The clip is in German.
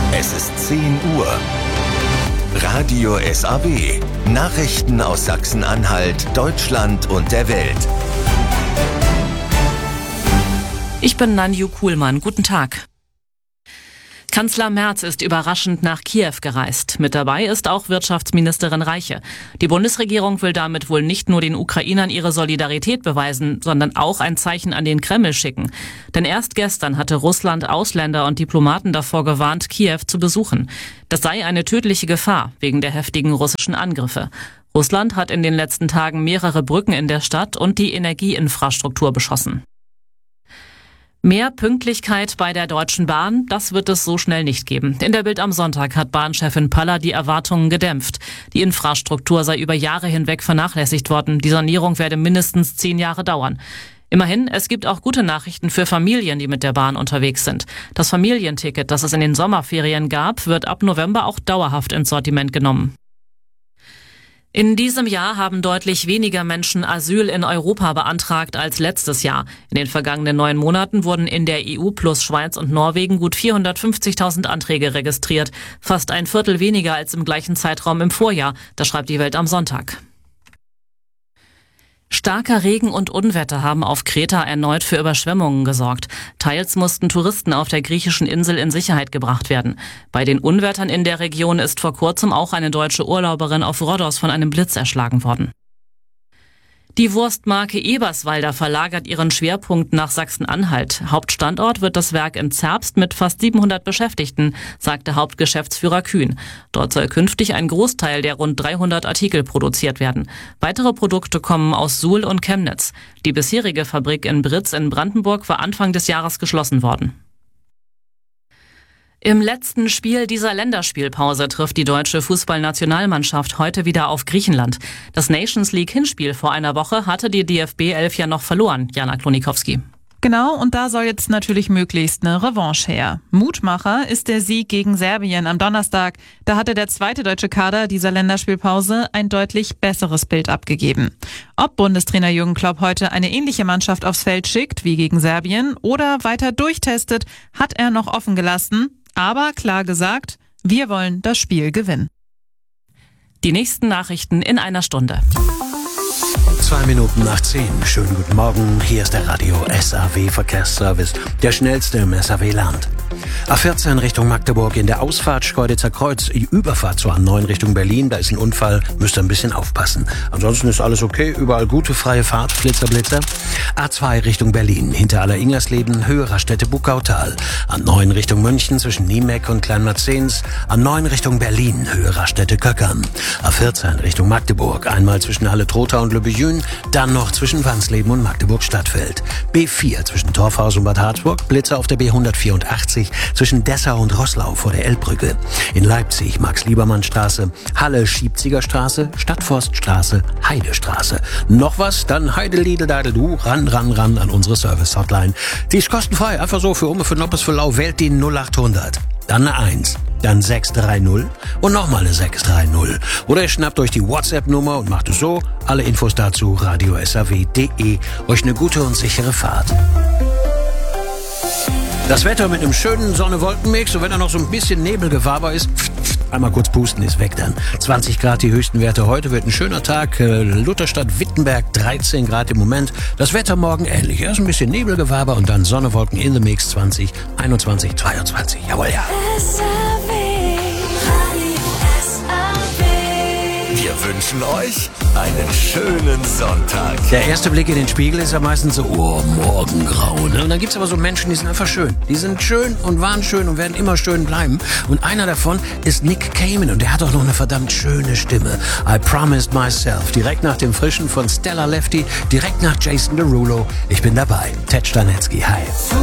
Es ist 10 Uhr. Radio SAW. Nachrichten aus Sachsen-Anhalt, Deutschland und der Welt. Ich bin Nanju Kuhlmann. Guten Tag. Kanzler Merz ist überraschend nach Kiew gereist. Mit dabei ist auch Wirtschaftsministerin Reiche. Die Bundesregierung will damit wohl nicht nur den Ukrainern ihre Solidarität beweisen, sondern auch ein Zeichen an den Kreml schicken. Denn erst gestern hatte Russland Ausländer und Diplomaten davor gewarnt, Kiew zu besuchen. Das sei eine tödliche Gefahr wegen der heftigen russischen Angriffe. Russland hat in den letzten Tagen mehrere Brücken in der Stadt und die Energieinfrastruktur beschossen. Mehr Pünktlichkeit bei der Deutschen Bahn, das wird es so schnell nicht geben. In der Bild am Sonntag hat Bahnchefin Palla die Erwartungen gedämpft. Die Infrastruktur sei über Jahre hinweg vernachlässigt worden. Die Sanierung werde mindestens 10 Jahre dauern. Immerhin, es gibt auch gute Nachrichten für Familien, die mit der Bahn unterwegs sind. Das Familienticket, das es in den Sommerferien gab, wird ab November auch dauerhaft ins Sortiment genommen. In diesem Jahr haben deutlich weniger Menschen Asyl in Europa beantragt als letztes Jahr. In den vergangenen 9 Monaten wurden in der EU plus Schweiz und Norwegen gut 450.000 Anträge registriert. Fast ein Viertel weniger als im gleichen Zeitraum im Vorjahr. Das schreibt die Welt am Sonntag. Starker Regen und Unwetter haben auf Kreta erneut für Überschwemmungen gesorgt. Teils mussten Touristen auf der griechischen Insel in Sicherheit gebracht werden. Bei den Unwettern in der Region ist vor kurzem auch eine deutsche Urlauberin auf Rhodos von einem Blitz erschlagen worden. Die Wurstmarke Eberswalder verlagert ihren Schwerpunkt nach Sachsen-Anhalt. Hauptstandort wird das Werk in Zerbst mit fast 700 Beschäftigten, sagte Hauptgeschäftsführer Kühn. Dort soll künftig ein Großteil der rund 300 Artikel produziert werden. Weitere Produkte kommen aus Suhl und Chemnitz. Die bisherige Fabrik in Britz in Brandenburg war Anfang des Jahres geschlossen worden. Im letzten Spiel dieser Länderspielpause trifft die deutsche Fußballnationalmannschaft heute wieder auf Griechenland. Das Nations League Hinspiel vor einer Woche hatte die DFB 11 ja noch verloren. Jana Klonikowski. Genau, und da soll jetzt natürlich möglichst eine Revanche her. Mutmacher ist der Sieg gegen Serbien am Donnerstag. Da hatte der zweite deutsche Kader dieser Länderspielpause ein deutlich besseres Bild abgegeben. Ob Bundestrainer Jürgen Klopp heute eine ähnliche Mannschaft aufs Feld schickt wie gegen Serbien oder weiter durchtestet, hat er noch offen gelassen. Aber klar gesagt, wir wollen das Spiel gewinnen. Die nächsten Nachrichten in einer Stunde. 2 Minuten nach 10. Schönen guten Morgen. Hier ist der Radio SAW Verkehrsservice, der schnellste im SAW-Land. A14 Richtung Magdeburg in der Ausfahrt Schkeuditzer Kreuz, die Überfahrt zur A9 Richtung Berlin. Da ist ein Unfall, müsst ihr ein bisschen aufpassen. Ansonsten ist alles okay, überall gute freie Fahrt, Flitzer, Blitzer. A2 Richtung Berlin, hinter Aller-Ingersleben, Höhe Raststätte Buckautal. A9 Richtung München zwischen Niemeck und Kleinmarzens. A9 Richtung Berlin, Höhe Raststätte Köckern. A14 Richtung Magdeburg, einmal zwischen Halle-Trotha und Lübbejün, dann noch zwischen Wansleben und Magdeburg-Stadtfeld. B4 zwischen Torfhaus und Bad Harzburg, Blitzer auf der B184 zwischen Dessau und Roßlau vor der Elbbrücke. In Leipzig Max-Liebermann-Straße, Halle Schiebzigerstraße, Stadtforststraße, Heidestraße. Noch was? Dann Heideliedel-Dadel-Du, ran an unsere Service-Hotline. Die ist kostenfrei, einfach so für Umme, für Noppes, für Lau, wählt die 0800. Dann eine 1, dann 630 und nochmal eine 630. Oder ihr schnappt euch die WhatsApp-Nummer und macht es so. Alle Infos dazu radiosaw.de. Euch eine gute und sichere Fahrt. Das Wetter mit einem schönen Sonne-Wolken-Mix und wenn da noch so ein bisschen Nebelgewaber ist, einmal kurz pusten, ist weg dann. 20 Grad die höchsten Werte heute, wird ein schöner Tag. Lutherstadt Wittenberg 13 Grad im Moment. Das Wetter morgen ähnlich. Erst ein bisschen Nebelgewaber und dann Sonne-Wolken in the Mix 20, 21, 22. Jawohl, ja. Wir wünschen euch einen schönen Sonntag. Der erste Blick in den Spiegel ist ja meistens so, oh, morgengrau. Ne? Und dann gibt's aber so Menschen, die sind einfach schön. Die sind schön und waren schön und werden immer schön bleiben. Und einer davon ist Nick Cayman und der hat auch noch eine verdammt schöne Stimme. I Promised Myself. Direkt nach dem Frischen von Stella Lefty, direkt nach Jason Derulo. Ich bin dabei. Ted Stanetzky, hi.